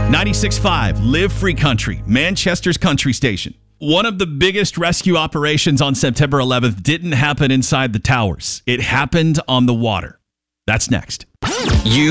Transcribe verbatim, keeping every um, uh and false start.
ninety-six point five, Live Free Country, Manchester's country station. One of the biggest rescue operations on September eleventh didn't happen inside the towers. It happened on the water. That's next. You